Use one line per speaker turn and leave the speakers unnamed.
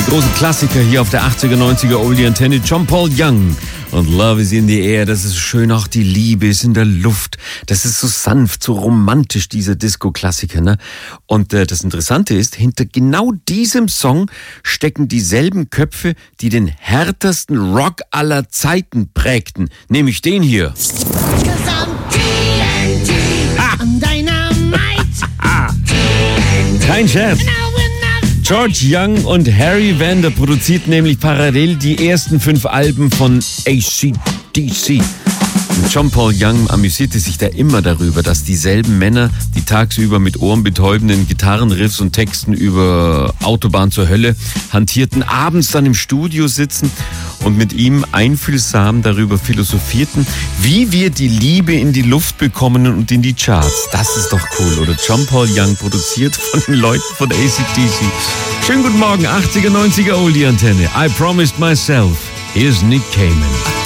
großen Klassiker hier auf der 80er, 90er Oldie Antenne. John Paul Young und Love is in the Air. Das ist schön, auch die Liebe ist in der Luft. Das ist so sanft, so romantisch, dieser Disco-Klassiker, ne? Und das Interessante ist, hinter genau diesem Song stecken dieselben Köpfe, die den härtesten Rock aller Zeiten prägten. Nämlich den hier. Kein Scherz. George Young und Harry Vanda produzierten nämlich parallel die ersten 5 Alben von AC/DC. Und John Paul Young amüsierte sich da immer darüber, dass dieselben Männer, die tagsüber mit ohrenbetäubenden Gitarrenriffs und Texten über Autobahn zur Hölle hantierten, abends dann im Studio sitzen und mit ihm einfühlsam darüber philosophierten, wie wir die Liebe in die Luft bekommen und in die Charts. Das ist doch cool, oder? John Paul Young, produziert von den Leuten von AC/DC. Schönen guten Morgen, 80er, 90er Oldie Antenne. I promised myself. Here's Nick Cayman.